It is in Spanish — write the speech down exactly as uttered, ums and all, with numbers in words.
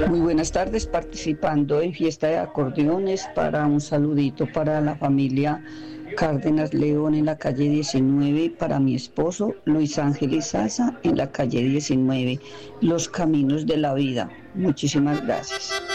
Muy buenas tardes, participando en fiesta de acordeones para un saludito para la familia Cárdenas León en la calle diecinueve y para mi esposo Luis Ángel Izaza en la calle diecinueve, Los Caminos de la Vida. Muchísimas gracias.